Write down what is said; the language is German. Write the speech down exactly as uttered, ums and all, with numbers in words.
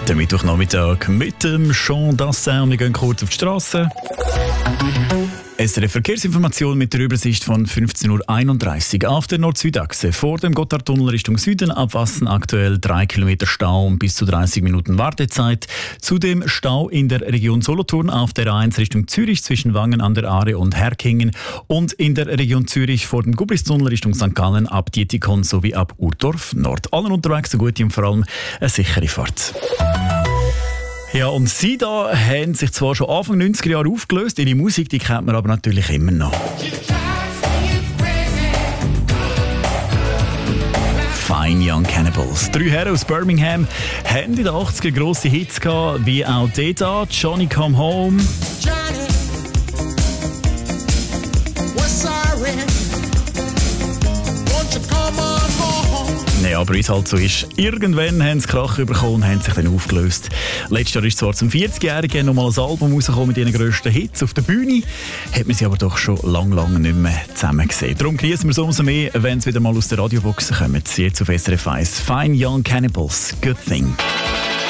Der Mittwochnachmittag mit dem Jean Dassin. Wir gehen kurz auf die Straße. S R F-Verkehrsinformation mit der Übersicht von fünfzehn Uhr einunddreißig. Auf der Nord-Süd-Achse vor dem Gotthardtunnel Richtung Süden abwassen aktuell drei Kilometer Stau und bis zu dreißig Minuten Wartezeit. Zudem Stau in der Region Solothurn auf der A eins Richtung Zürich zwischen Wangen an der Aare und Herkingen und in der Region Zürich vor dem Gubristunnel Richtung Sankt Gallen ab Dietikon sowie ab Urdorf Nord. Allen unterwegs eine gute und vor allem eine sichere Fahrt. Ja, und sie da haben sich zwar schon Anfang neunziger Jahre aufgelöst, ihre Musik die kennt man aber natürlich immer noch. Fine Young Cannibals. Drei Herren aus Birmingham haben in den achtziger grosse Hits gehabt, wie auch der da, Johnny Come Home. Johnny, we're sorry. Won't you come on home? Ja, aber wie es halt so ist, irgendwann haben sie Krach bekommen und haben sich dann aufgelöst. Letztes Jahr ist zwar zum vierzigjährigen nochmal ein Album rausgekommen mit ihren grössten Hits. Auf der Bühne hat man sie aber doch schon lang, lang nicht mehr zusammen gesehen. Darum genießen wir es umso mehr, wenn sie wieder mal aus der Radiobox kommen. Jetzt auf S R F eins. Fine Young Cannibals. Good Thing.